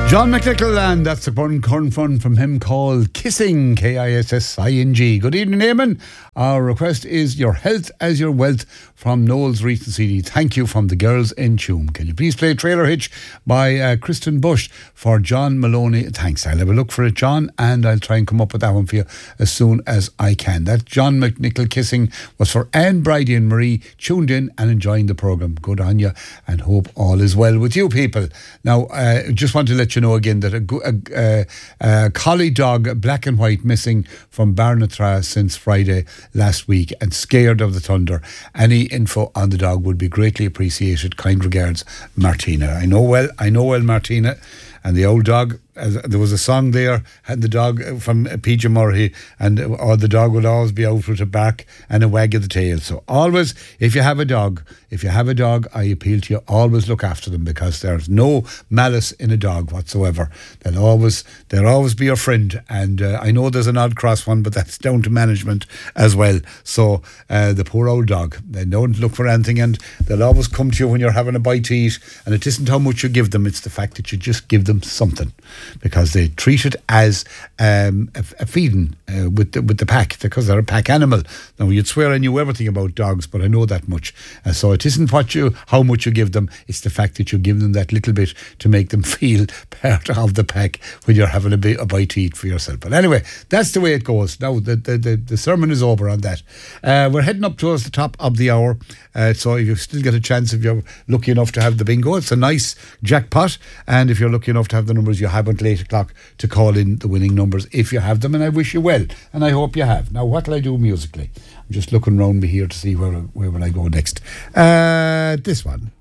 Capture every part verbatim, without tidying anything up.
John McNichol, and that's the one corn fun from him called Kissing, K I S S I N G. Good evening, Eamon. Our request is Your Health as Your Wealth from Noel's recent C D. Thank you from the Girls in Tuam. Can you please play Trailer Hitch by uh, Kristen Bush for John Maloney? Thanks. I'll have a look for it, John, and I'll try and come up with that one for you as soon as I can. That John McNichol Kissing was for Anne, Bridie and Marie, tuned in and enjoying the programme. Good on you, and hope all is well with you people. Now, uh, just want to let you know again that a, a, a, a collie dog, black and white, missing from Barnathra since Friday last week and scared of the thunder. Any info on the dog would be greatly appreciated. Kind regards, Martina. I know well, I know well, Martina. And the old dog, uh, there was a song there, had the dog from P J Murray, and or the dog would always be out with a bark and a wag of the tail. So always, if you have a dog, if you have a dog, I appeal to you, always look after them, because there's no malice in a dog whatsoever. They'll always, they'll always be your friend. And uh, I know there's an odd cross one, but that's down to management as well. So uh, the poor old dog, they don't look for anything, and they'll always come to you when you're having a bite to eat. And it isn't how much you give them, it's the fact that you just give them something, because they treat it as um, a, a feeding uh, with the, with the pack, because they're a pack animal. Now, you'd swear I knew everything about dogs, but I know that much. Uh, so it isn't what you, how much you give them, it's the fact that you give them that little bit to make them feel part of the pack when you're having a, bit, a bite to eat for yourself. But anyway, that's the way it goes. Now, the, the, the, the sermon is over on that. Uh, we're heading up towards the top of the hour, uh, so if you still get a chance, if you're lucky enough to have the bingo, it's a nice jackpot, and if you're lucky enough to have the numbers, you have until eight o'clock to call in the winning numbers if you have them, and I wish you well, and I hope you have. Now, what will I do musically? I'm just looking around me here to see where where will I go next. Uh, this one.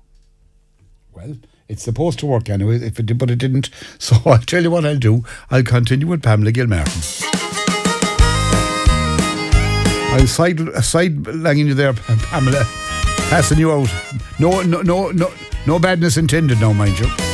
Well, it's supposed to work anyway, if it did, but it didn't. So I'll tell you what I'll do. I'll continue with Pamela Gilmartin. I'll side side langing you there, Pamela, passing you out. No, no, no, no, no badness intended, now, mind you.